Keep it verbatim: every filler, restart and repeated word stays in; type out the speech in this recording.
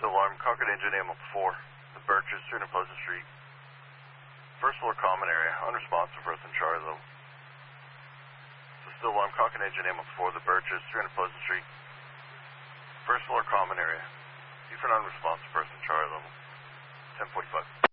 Still alarm, Concord engine ambulance four, the Birches, three hundred Pleasant Street. First floor common area, unresponsive, first and Charlie level. So still alarm, Concord engine ambulance four, the Birches, three hundred Pleasant Street. First floor common area, Buford unresponsive, first and Charlie level. ten forty-five.